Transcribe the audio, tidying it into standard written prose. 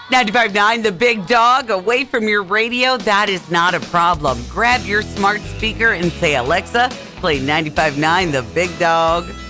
95.9 The Big Dog, away from your radio, that is not a problem. Grab your smart speaker and say, Alexa, play 95.9 The Big Dog.